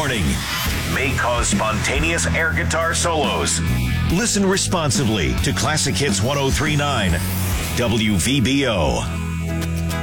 warning may cause spontaneous air guitar solos. Listen responsibly to Classic Hits 103.9 WVBO.